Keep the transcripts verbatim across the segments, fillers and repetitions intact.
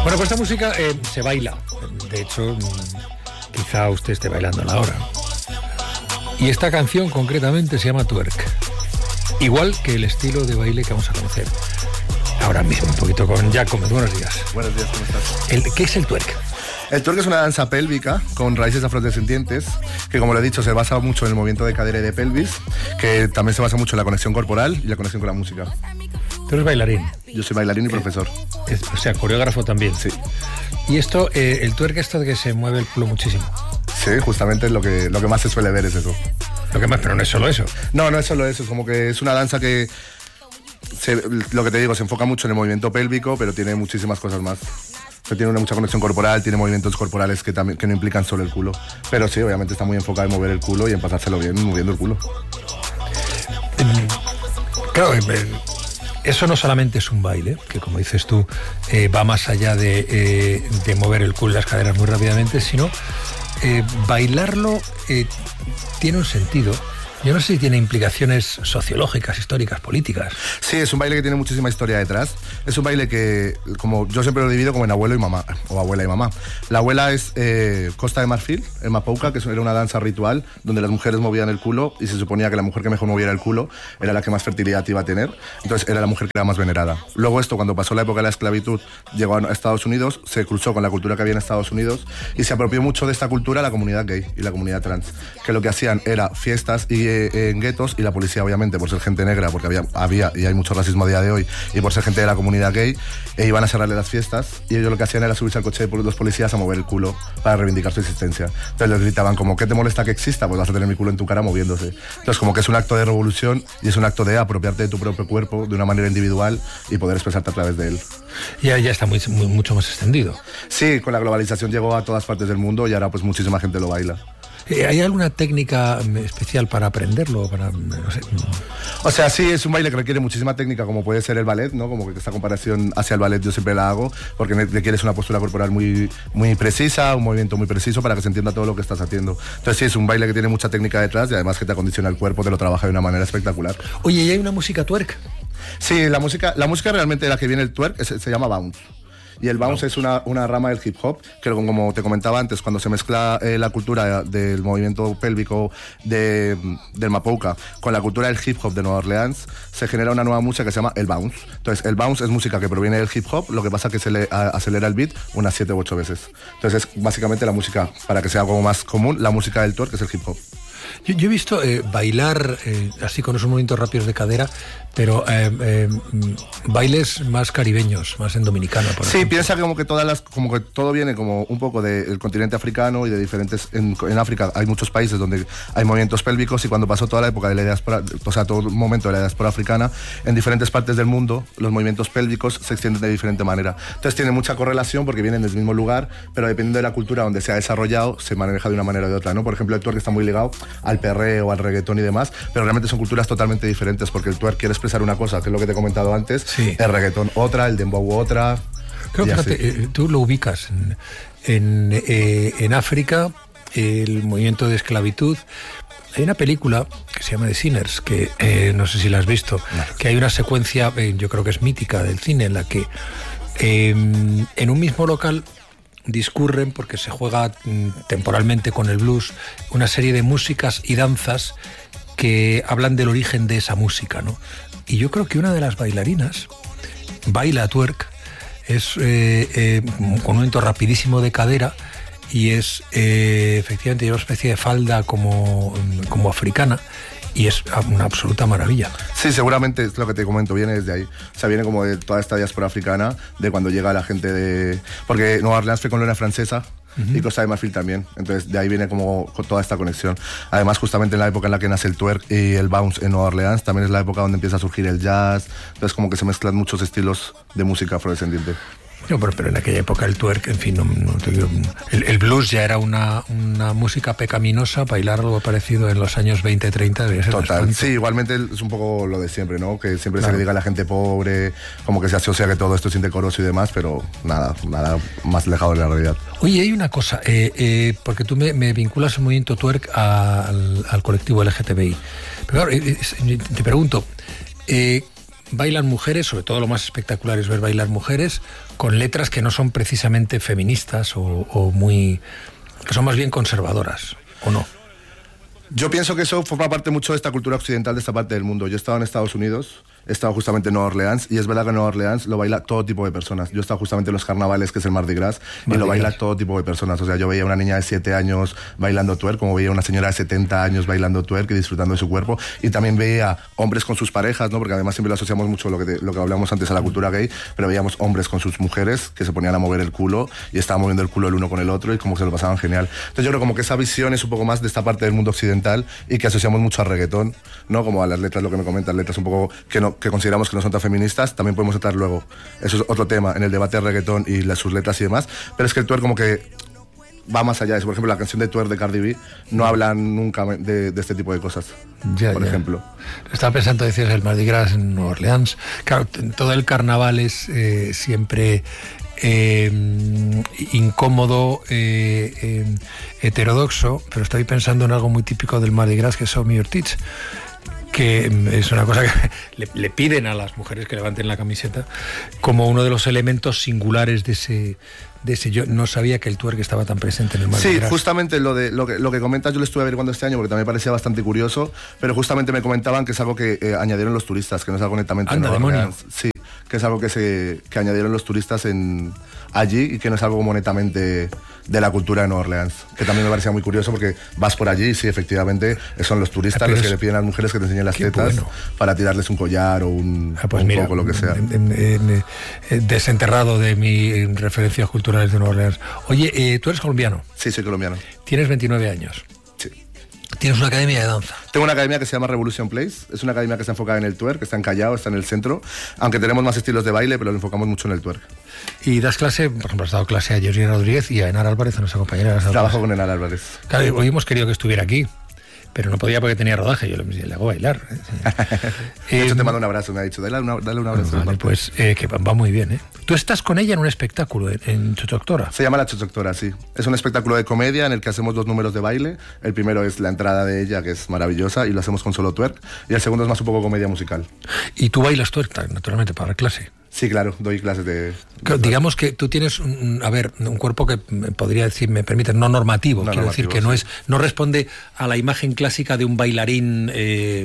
Bueno, pues esta música eh, se baila. De hecho, quizá usted esté bailándola ahora. Y esta canción concretamente se llama Twerk. Igual que el estilo de baile que vamos a conocer ahora mismo, un poquito con Jack Gómez. Buenos días. Buenos días, ¿cómo estás? El, ¿Qué es el twerk? El twerk es una danza pélvica con raíces afrodescendientes que, como lo he dicho, se basa mucho en el movimiento de cadera y de pelvis, que también se basa mucho en la conexión corporal y la conexión con la música. Tú eres bailarín. Yo soy bailarín y profesor. Es, o sea, coreógrafo también. Sí. Y esto, eh, el twerk esto de que se mueve el culo muchísimo. Sí, justamente lo que, lo que más se suele ver es eso. Lo que más, pero no es solo eso. No, no es solo eso, es como que es una danza que, se, lo que te digo, se enfoca mucho en el movimiento pélvico, pero tiene muchísimas cosas más. O sea, tiene una mucha conexión corporal, tiene movimientos corporales que, también, que no implican solo el culo. Pero sí, obviamente está muy enfocado en mover el culo y en pasárselo bien moviendo el culo. Claro, eso no solamente es un baile, que como dices tú, eh, va más allá de, eh, de mover el culo y las caderas muy rápidamente, sino eh, bailarlo eh, tiene un sentido. Yo no sé si tiene implicaciones sociológicas, históricas, políticas. Sí, es un baile que tiene muchísima historia detrás. Es un baile que, como yo siempre lo divido como en abuelo y mamá, o abuela y mamá. La abuela es eh, Costa de Marfil, el Mapouka, que era una danza ritual donde las mujeres movían el culo y se suponía que la mujer que mejor moviera el culo era la que más fertilidad iba a tener. Entonces era la mujer que era más venerada. Luego esto, cuando pasó la época de la esclavitud, llegó a Estados Unidos, se cruzó con la cultura que había en Estados Unidos y se apropió mucho de esta cultura la comunidad gay y la comunidad trans, que lo que hacían era fiestas y en guetos, y la policía, obviamente, por ser gente negra, porque había, había y hay mucho racismo a día de hoy, y por ser gente de la comunidad gay, e iban a cerrarle las fiestas, y ellos lo que hacían era subirse al coche de los policías a mover el culo para reivindicar su existencia. Entonces les gritaban como, ¿qué te molesta que exista? Pues vas a tener mi culo en tu cara moviéndose. Entonces como que es un acto de revolución y es un acto de apropiarte de tu propio cuerpo de una manera individual y poder expresarte a través de él. Ya, ya está muy, muy, mucho más extendido. Sí, con la globalización llegó a todas partes del mundo y ahora pues muchísima gente lo baila. ¿Hay alguna técnica especial para aprenderlo? Para, no sé. O sea, sí, es un baile que requiere muchísima técnica, como puede ser el ballet, ¿no? Como que esta comparación hacia el ballet yo siempre la hago, porque requieres una postura corporal muy, muy precisa, un movimiento muy preciso para que se entienda todo lo que estás haciendo. Entonces sí, es un baile que tiene mucha técnica detrás y además que te acondiciona el cuerpo, te lo trabaja de una manera espectacular. Oye, ¿y hay una música twerk? Sí, la música, la música realmente de la que viene el twerk es, se llama bounce. Y el bounce no. es una, una rama del hip hop, que como te comentaba antes, cuando se mezcla eh, la cultura del movimiento pélvico de, del Mapouka con la cultura del hip hop de Nueva Orleans, se genera una nueva música que se llama el bounce. Entonces, el bounce es música que proviene del hip hop, lo que pasa es que se le a, acelera el beat unas siete u ocho veces. Entonces, es básicamente la música, para que sea como más común, la música del twerk, que es el hip hop. Yo, yo he visto eh, bailar eh, así con esos movimientos rápidos de cadera, pero eh, eh, bailes más caribeños, más en dominicana, por sí, ejemplo. Piensa que como que todas las, como que todo viene como un poco del continente africano y de diferentes. En, en África hay muchos países donde hay movimientos pélvicos y cuando pasó toda la época de la diáspora, o sea, todo el momento de la diáspora africana, en diferentes partes del mundo los movimientos pélvicos se extienden de diferente manera. Entonces tiene mucha correlación porque vienen del mismo lugar, pero dependiendo de la cultura donde se ha desarrollado, se maneja de una manera o de otra, ¿no? Por ejemplo, el twerk está muy ligado al perreo, al reggaetón y demás, pero realmente son culturas totalmente diferentes porque el twerk quiere expresar una cosa, que es lo que te he comentado antes, sí. El reggaetón otra, el dembow otra. Creo que fíjate, eh, tú lo ubicas en, en, eh, en África, el movimiento de esclavitud. Hay una película que se llama The Sinners, que eh, no sé si la has visto, no. Que hay una secuencia, eh, yo creo que es mítica del cine, en la que eh, en un mismo local discurren, porque se juega temporalmente con el blues, una serie de músicas y danzas que hablan del origen de esa música, ¿no? Y yo creo que una de las bailarinas baila twerk, es eh, eh, con un movimiento rapidísimo de cadera y es eh, efectivamente una especie de falda como, como africana. Y es una absoluta maravilla. Sí, seguramente es lo que te comento, viene desde ahí. O sea, viene como de toda esta diáspora africana, de cuando llega la gente de... Porque Nueva Orleans fue colonia francesa, uh-huh. Y Costa de Marfil también. Entonces de ahí viene como toda esta conexión. Además, justamente en la época en la que nace el twerk y el bounce en Nueva Orleans, también es la época donde empieza a surgir el jazz. Entonces como que se mezclan muchos estilos de música afrodescendiente. No, pero, pero en aquella época el twerk, en fin, no, no te digo, el, el blues ya era una, una música pecaminosa, bailar algo parecido en los años veinte, treinta debía ser total, bastante. Sí, igualmente es un poco lo de siempre, ¿no? Que siempre claro. Se le diga a la gente pobre, como que se asocia que todo esto es indecoroso y demás, pero nada, nada más alejado de la realidad. Oye, hay una cosa, eh, eh, porque tú me, me vinculas el movimiento twerk a, al, al colectivo L G T B I, pero claro, eh, eh, te pregunto, eh, bailan mujeres, sobre todo lo más espectacular es ver bailar mujeres con letras que no son precisamente feministas o, o muy... que son más bien conservadoras, ¿o no? Yo pienso que eso forma parte mucho de esta cultura occidental, de esta parte del mundo. Yo he estado en Estados Unidos, he estado justamente en Nueva Orleans, y es verdad que en Nueva Orleans lo baila todo tipo de personas. Yo he estado justamente en los carnavales, que es el Mardi Gras, Mardi y lo baila Gras. todo tipo de personas. O sea, yo veía una niña de siete años bailando twerk, como veía una señora de setenta años bailando twerk y disfrutando de su cuerpo, y también veía hombres con sus parejas, ¿no? Porque además siempre lo asociamos mucho lo que, te, lo que hablamos antes a la cultura gay, pero veíamos hombres con sus mujeres que se ponían a mover el culo y estaban moviendo el culo el uno con el otro y como que se lo pasaban genial. Entonces yo creo como que esa visión es un poco más de esta parte del mundo occidental y que asociamos mucho al reggaetón, ¿no? Como a las letras, lo que me comentan, letras un poco que, no, que consideramos que no son tan feministas. También podemos entrar luego, eso es otro tema, en el debate del reggaetón y las, sus letras y demás, pero es que el twerk como que va más allá de eso. Por ejemplo, la canción de Twerk de Cardi B no habla nunca de, de este tipo de cosas, ya, por ya. ejemplo. Estaba pensando, decías, el Mardi Gras en Nueva Orleans. Claro, todo el carnaval es eh, siempre eh, incómodo, eh, eh, heterodoxo, pero estoy pensando en algo muy típico del Mardi Gras, que es Show Me Your Tits, que es una cosa que le, le piden a las mujeres que levanten la camiseta como uno de los elementos singulares de ese, de ese. Yo no sabía que el twerk estaba tan presente en el Mardi Gras. Sí, justamente lo, de, lo, que, lo que comentas yo lo estuve averiguando este año porque también me parecía bastante curioso, pero justamente me comentaban que es algo que eh, añadieron los turistas, que no es algo netamente... Anda, demonio. Sí, que es algo que, se, que añadieron los turistas en, allí y que no es algo como netamente de la cultura de Nueva Orleans, que también me parecía muy curioso porque vas por allí y sí, efectivamente son los turistas los que le piden a las mujeres que te enseñen las tetas, bueno, para tirarles un collar o un, ah, pues un mira, poco lo que sea. En, en, en, en, desenterrado de mis referencias culturales de Nueva Orleans. Oye, eh, ¿tú eres colombiano? Sí, soy colombiano. ¿Tienes veintinueve años? Sí. ¿Tienes una academia de danza? Tengo una academia que se llama Revolution Place. Es una academia que está enfocada en el twerk, que está en Callao, está en el centro. Aunque tenemos más estilos de baile, pero lo enfocamos mucho en el twerk. Y das clase, por ejemplo, has dado clase a Georgina Rodríguez y a Enar Álvarez, a nuestra compañera. Trabajo con Enar Álvarez. Claro, hoy hemos querido que estuviera aquí, pero no podía porque tenía rodaje. Yo le, le hago bailar. De hecho, eh, te mando un abrazo, me ha dicho. Dale, una, dale un abrazo. Vale, pues eh, que va muy bien, ¿eh? Tú estás con ella en un espectáculo en, en Chochoctora. Se llama La Chochoctora, sí. Es un espectáculo de comedia en el que hacemos dos números de baile. El primero es la entrada de ella, que es maravillosa, y lo hacemos con solo twerk. Y el segundo es más un poco comedia musical. ¿Y tú bailas twerk, naturalmente, para clase? Sí, claro, doy clases de... de digamos que tú tienes, un, a ver, un cuerpo que podría decir, me permite, no normativo. No quiero normativo, decir que sí. no es, no responde a la imagen clásica de un bailarín... Eh,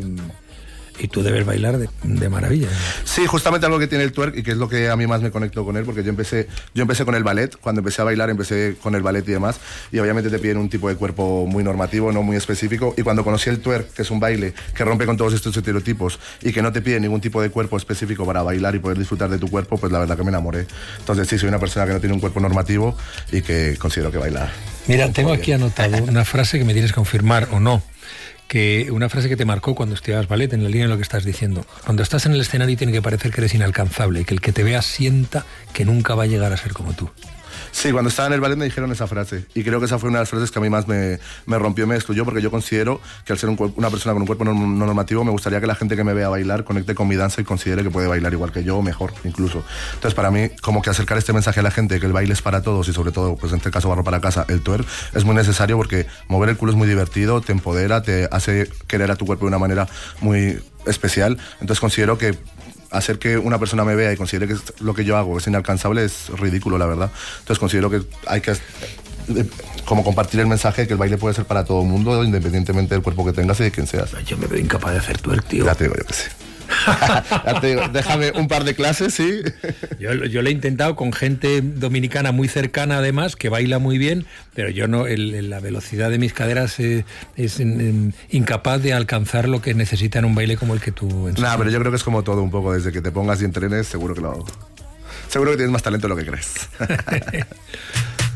y tú debes bailar de, de maravilla. Sí, justamente algo que tiene el twerk y que es lo que a mí más me conectó con él, porque yo empecé, yo empecé con el ballet, cuando empecé a bailar empecé con el ballet y demás, y obviamente te piden un tipo de cuerpo muy normativo, no muy específico, y cuando conocí el twerk, que es un baile que rompe con todos estos estereotipos y que no te pide ningún tipo de cuerpo específico para bailar y poder disfrutar de tu cuerpo, pues la verdad que me enamoré. Entonces sí, soy una persona que no tiene un cuerpo normativo y que considero que baila. Mira, tengo aquí anotado una frase que me tienes que confirmar o no. Que una frase que te marcó cuando estudiabas ballet, en la línea de lo que estás diciendo. Cuando estás en el escenario tiene que parecer que eres inalcanzable, que el que te vea sienta que nunca va a llegar a ser como tú. Sí, cuando estaba en el ballet me dijeron esa frase y creo que esa fue una de las frases que a mí más me, me rompió y me destruyó, porque yo considero que al ser un, una persona con un cuerpo no, no normativo me gustaría que la gente que me vea bailar conecte con mi danza y considere que puede bailar igual que yo o mejor incluso. Entonces para mí como que acercar este mensaje a la gente, que el baile es para todos y sobre todo, pues en este caso barro para casa, el twerk, es muy necesario porque mover el culo es muy divertido, te empodera, te hace querer a tu cuerpo de una manera muy especial. Entonces considero que hacer que una persona me vea y considere que lo que yo hago es inalcanzable es ridículo, la verdad. Entonces considero que hay que como compartir el mensaje de que el baile puede ser para todo el mundo, independientemente del cuerpo que tengas y de quién seas. Yo me veo incapaz de hacer twerk, tío. Ya te digo yo que sí. Ya te digo, déjame un par de clases, sí. Yo, yo lo he intentado con gente dominicana muy cercana, además, que baila muy bien, pero yo no, el, el, la velocidad de mis caderas eh, es en, en, incapaz de alcanzar lo que necesita en un baile como el que tú enseñas. Nah, pero yo creo que es como todo un poco, desde que te pongas y entrenes, seguro que lo hago. Seguro que tienes más talento de lo que crees.